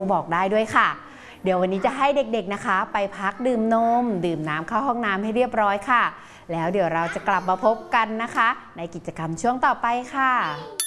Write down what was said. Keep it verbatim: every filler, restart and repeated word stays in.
บอกได้ด้วยค่ะเดี๋ยววันนี้จะให้เด็กๆนะคะไปพักดื่มนมดื่มน้ำเข้าห้องน้ำให้เรียบร้อยค่ะแล้วเดี๋ยวเราจะกลับมาพบกันนะคะในกิจกรรมช่วงต่อไปค่ะ